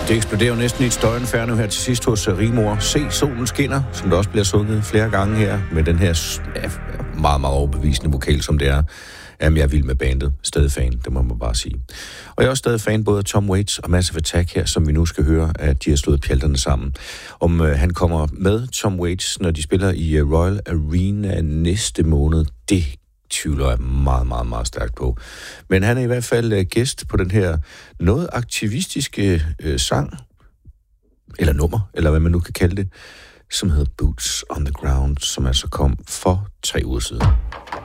Det eksploderer jo næsten i et støjinferno her til sidst hos Rigmor. Se, solen skinner, som der også bliver sunget flere gange her, med den her meget, meget overbevisende vokal, som det er. Jamen, jeg er vild med bandet. Stadig fan, det må man bare sige. Og jeg er også stadig fan både af Tom Waits og Massive Attack her, som vi nu skal høre, at de har slået pjalterne sammen. Om han kommer med, Tom Waits, når de spiller i Royal Arena næste måned, det tvivler jeg meget, meget, meget stærkt på. Men han er i hvert fald gæst på den her noget aktivistiske sang, eller nummer, eller hvad man nu kan kalde det, som hedder Boots on the Ground, som altså kom for 3 uger siden.